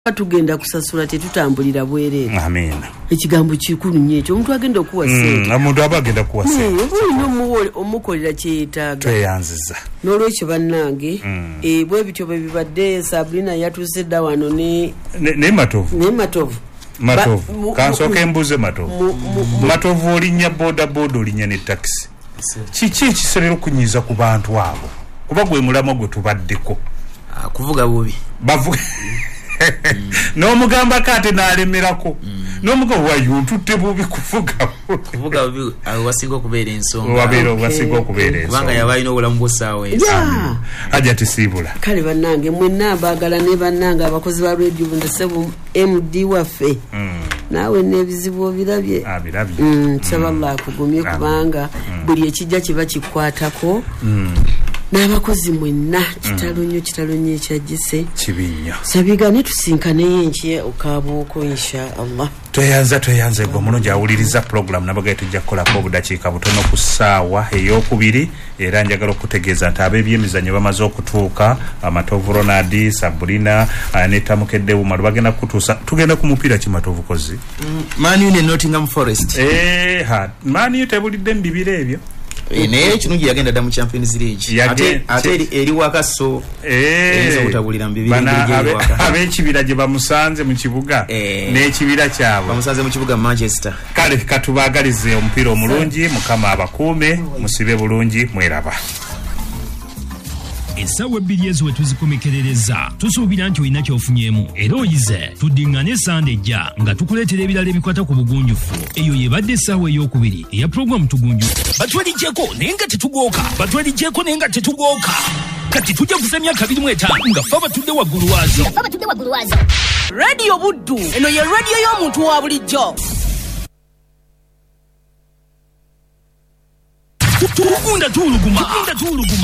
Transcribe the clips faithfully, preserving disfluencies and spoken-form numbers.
tugenda kusasula tetutambulira bwerere. Amina. Ekigambo kikulu nnyo ekyo omuntu agenda okuwa ssente. Mm, omuntu aba agenda kuwa ssente. Bulina omuwole omukolera kyetaaga. Tweyanziza. N'olwekyo bannange mm. eh bwe bityo bwe bibadde Sabrina yatuuse dda wano ne ne, ne matovu. Ne matovu. Matovu. Kansoka embuze matovu. Matovu olinnya boda boda olinnya ne taxi. Kiki ekiserera okunyiza ku bantu abo? Kuba gwe mulamo gwe tubaddeko. Ah, kuvuga bubi. Bavuga. Mm. No mugamba kate nalemerako. Mm. No mugamba wayo tutte bubi kuvuga. Kuvuga bubi awasinga okubeera ensonga. Wabero wasinga okubeera ensonga. Kubanga yabaina obulamu bw'essaawa ezo. Yeah. Aja tisibula. Kale bannange mwenna baagala ne bannange abakozi ba radio bundesebu M D waffe. Mm. Nawe n'ebizibu obirabye. Abirabye. Mm, Saballah kugumye kubanga mm. buli ekijja kiba kikwatako. Mm. N'abakozi mwenna kitalo nnyo kitalo nnyo ekyajjise kibinnyo sabiga ne tusinkane yenki okabuuko insha Allah. Tweyanza tweyanze gwe mulungi awuliriza program nabagaye tujja kukolako obudakiika butono ku ssaawa ey'okubiri era njagala okutegeeza nti ab'ebyemizannyo bamaze okutuuka Amatovu Ronald Sabrina ne Tamukedde Umaru bagenda kutuusa tugenda ku mupiira ki Matovu kozi mm, Man U ne Nottingham Forest eh ha Man U tebulidde mu bibira ebyo ene kirungi yagenda da mu Champions League ate ate eri waka so eh eza utabulira mbibiri ngeri waka ab'ekibira gye bamusanze mu kibuga n'ekibira kyabo bamusanze mu kibuga Manchester. Kale katubagalize omupiira omulungi mukama abakuume musibe bulungi mweraba. Esawa ebbiri ezo we tuzikomekerereza tusuubira nti olina kyofunyemu era oyize tuddingane Sande ejja nga tukuleetera ebirala ebikwata ku bugunjufu. Eyo yebadde essaawa ey'okubiri eya pulogulamu tugunjufu. Batwaligyeko naye nga tetugooka batwaligyeko naye nga tetugooka kati tujja kuzamya kabiri mu etaano nga ffe abatudde waggulu waazo. Radio Buddu eno ye radio y'omuntu wa bulijjo. Tugunda tuuluguma tugunda tuuluguma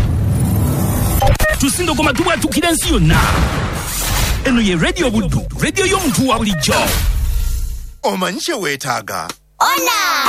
tusinda goma tubwatukira ensi yonna. Eno ye Radio Buddu radio y'omuntu wa bulijjo. Omanyi kye weetaaga? Ona